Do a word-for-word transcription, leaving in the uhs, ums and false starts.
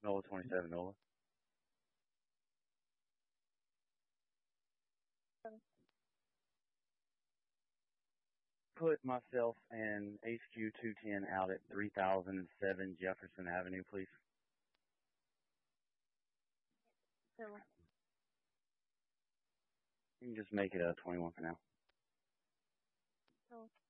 Nola twenty-seven, Nola. Put myself and H Q two ten out at three thousand seven Jefferson Avenue, please. So, You can just make it a twenty-one for now. so